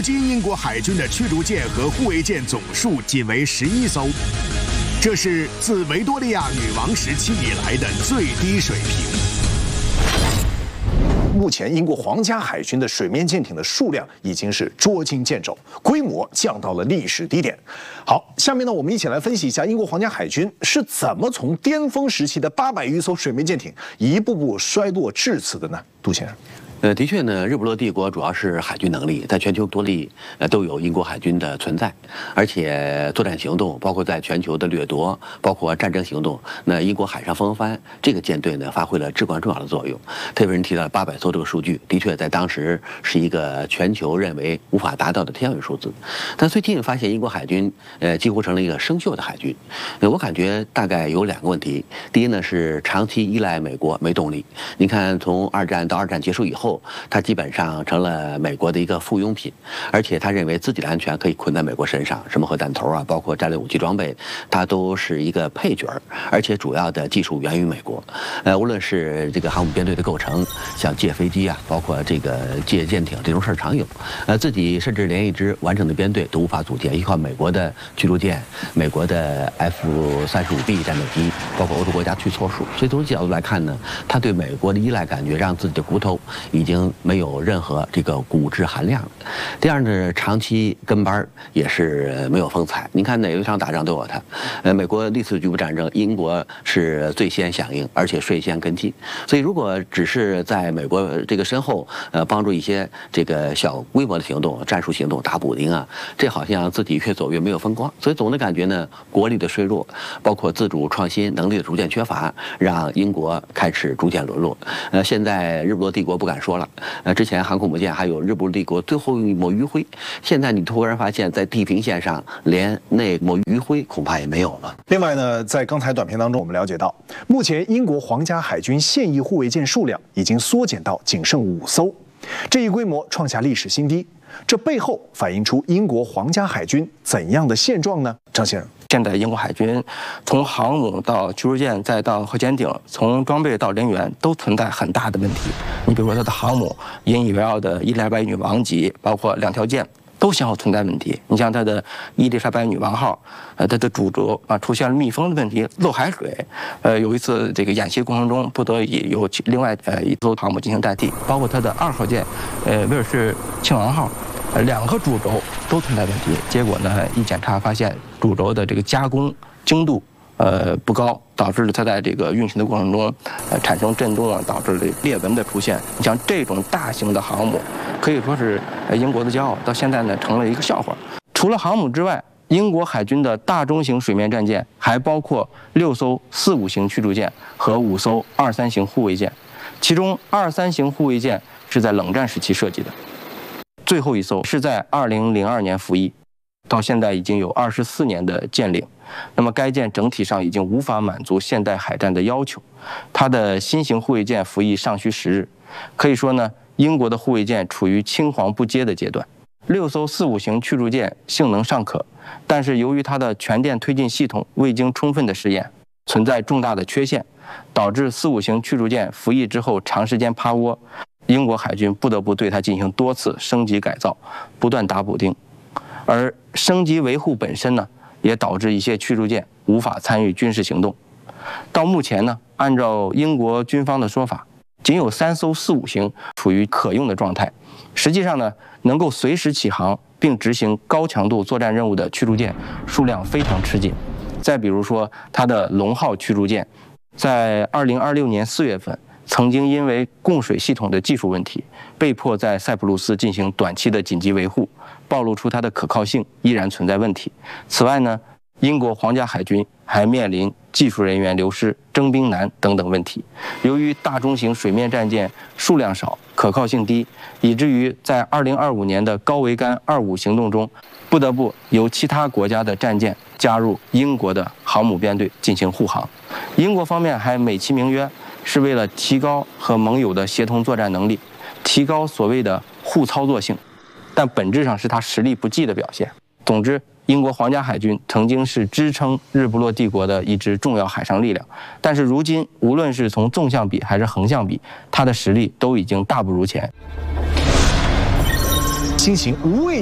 今英国海军的驱逐舰和护卫舰总数仅为11艘，这是自维多利亚女王时期以来的最低水平。 目前，英国皇家海军的水面舰艇的数量已经是捉襟见肘，规模降到了历史低点。好，下面呢，我们一起来分析一下英国皇家海军是怎么从巅峰时期的800余艘水面舰艇一步步衰落至此的呢？杜先生。 的确呢，日不落帝国主要是海军能力，在全球多地都有英国海军的存在，而且作战行动，包括在全球的掠夺，包括战争行动，那英国海上风帆这个舰队呢，发挥了至关重要的作用。特别是提到800艘这个数据，的确在当时是一个全球认为无法达到的天文数字。但最近发现英国海军几乎成了一个生锈的海军。我感觉大概有2个问题。第一呢是长期依赖美国没动力。你看，从2战到2战结束以后，他基本上成了美国的一个附庸品，而且他认为自己的安全可以捆在美国身上，什么核弹头啊，包括战略武器装备，他都是一个配角，而且主要的技术源于美国。无论是这个航母编队的构成，像借飞机啊，包括这个借舰艇这种事儿常有，自己甚至连一支完整的编队都无法组建，依靠美国的驱逐舰、美国的 F-35B 战斗机，包括欧洲国家去凑数。所以从这角度来看呢，他对美国的依赖感觉让自己的骨头已经没有任何这个骨质含量了。第二呢，长期跟班也是没有风采。您看哪一场打仗都有他。美国历次局部战争，英国是最先响应，而且率先跟进。所以如果只是在美国这个身后，帮助一些这个小规模的行动、战术行动打补丁啊，这好像自己越走越没有风光。所以总的感觉呢，国力的衰弱，包括自主创新能力的逐渐缺乏，让英国开始逐渐沦落。现在日不落帝国不敢说了。之前航空母舰还有日不落帝国最后一抹余晖，现在你突然发现，在地平线上连那抹余晖恐怕也没有了。 另外呢，在刚才短片当中，我们了解到，目前英国皇家海军现役护卫舰数量已经缩减到仅剩5艘，这一规模创下历史新低。这背后反映出英国皇家海军怎样的现状呢？张先生。 现在英国海军从航母到驱逐舰再到核潜艇，从装备到人员都存在很大的问题。你比如说它的航母引以为傲的伊丽莎白女王级，包括2条舰都先后存在问题。你像它的伊丽莎白女王号，它的主轴出现了密封的问题，漏海水。有一次这个演习过程中，不得已由另外一艘航母进行代替，包括它的2号舰，威尔士亲王号。2个主轴都存在问题，结果呢，一检查发现主轴的这个加工精度不高，导致了它在这个运行的过程中产生震动啊，导致了裂纹的出现。你像这种大型的航母，可以说是英国的骄傲，到现在呢成了一个笑话。除了航母之外，英国海军的大中型水面战舰还包括6艘4-5型驱逐舰和5艘2-3型护卫舰，其中2-3型护卫舰是在冷战时期设计的。最后一艘是在2002年服役，到现在已经有24年的舰龄。那么该舰整体上已经无法满足现代海战的要求，它的新型护卫舰服役尚需10日。可以说呢，英国的护卫舰处于青黄不接的阶段。6艘4-5型驱逐舰性能尚可，但是由于它的全电推进系统未经充分的试验，存在重大的缺陷，导致4-5型驱逐舰服役之后长时间趴窝。英国海军不得不对它进行多次升级改造，不断打补丁，而升级维护本身呢，也导致一些驱逐舰无法参与军事行动。到目前呢，按照英国军方的说法，仅有3艘4-5型处于可用的状态。实际上呢，能够随时起航并执行高强度作战任务的驱逐舰数量非常吃紧。再比如说，它的龙号驱逐舰，在2026年4月份。曾经因为供水系统的技术问题，被迫在塞浦路斯进行短期的紧急维护，暴露出它的可靠性依然存在问题。此外呢，英国皇家海军还面临技术人员流失、征兵难等等问题。由于大中型水面战舰数量少、可靠性低，以至于在2025年的高桅杆25行动中，不得不由其他国家的战舰加入英国的航母编队进行护航。英国方面还美其名曰是为了提高和盟友的协同作战能力，提高所谓的互操作性，但本质上是他实力不济的表现。总之，英国皇家海军曾经是支撑日不落帝国的一支重要海上力量，但是如今无论是从纵向比还是横向比，它的实力都已经大不如前。 新型无畏